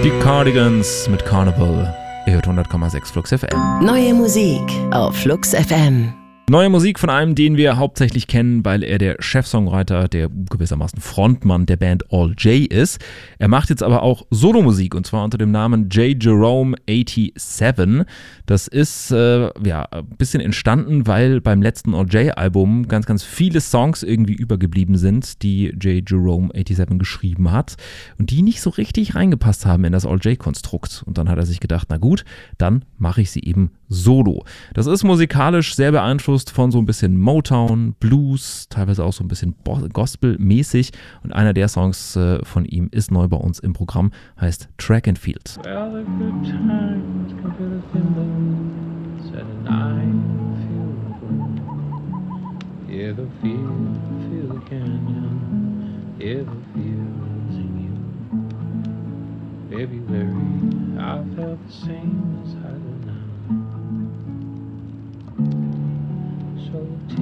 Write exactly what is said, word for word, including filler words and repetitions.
Die Cardigans mit Carnival. Ihr hört hundert Komma sechs Flux F M. Neue Musik auf Flux F M. Neue Musik von einem, den wir hauptsächlich kennen, weil er der Chefsongwriter, der gewissermaßen Frontmann der Band All J ist. Er macht jetzt aber auch Solomusik und zwar unter dem Namen J. Jerome siebenundachtzig. Das ist äh, ja ein bisschen entstanden, weil beim letzten All J-Album ganz, ganz viele Songs irgendwie übergeblieben sind, die J. Jerome siebenundachtzig geschrieben hat und die nicht so richtig reingepasst haben in das All J-Konstrukt. Und dann hat er sich gedacht, na gut, dann mache ich sie eben solo. Das ist musikalisch sehr beeinflusst von so ein bisschen Motown, Blues, teilweise auch so ein bisschen Gospel-mäßig. Und einer der Songs äh, von ihm ist neu bei uns im Programm, heißt Track and Field. Well, the good times come to the field, said and I feel good. Yeah, the field, feel the canyon, yeah, the field's in you. February, I felt the same as I do now. So